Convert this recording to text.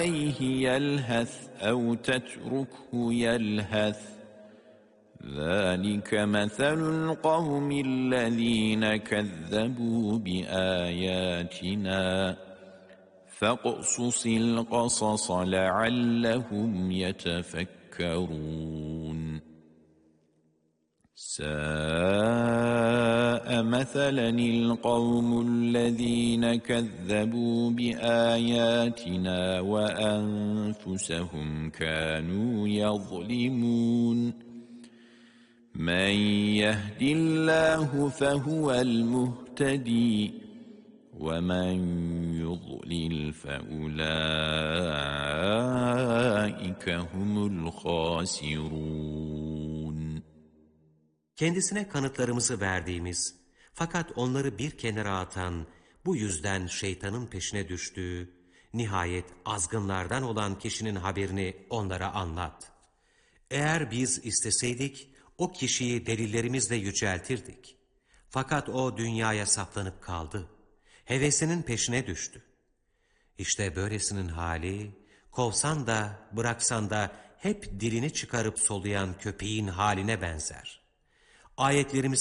عليه يلهث أو تتركه يلهث ذلك مثل القوم الذين كذبوا بآياتنا فاقصص القصص لعلهم يتفكرون ساء مثلا القوم الذين كذبوا بآياتنا وأنفسهم كانوا يظلمون من يهد الله فهو المهتدي ومن يضلل فأولئك هم الخاسرون. Kendisine kanıtlarımızı verdiğimiz, fakat onları bir kenara atan, bu yüzden şeytanın peşine düştüğü, nihayet azgınlardan olan kişinin haberini onlara anlat. Eğer biz isteseydik, o kişiyi delillerimizle yüceltirdik. Fakat o dünyaya saplanıp kaldı. Hevesinin peşine düştü. İşte böylesinin hali, kovsan da bıraksan da hep dilini çıkarıp soluyan köpeğin haline benzer. Ayetlerimizi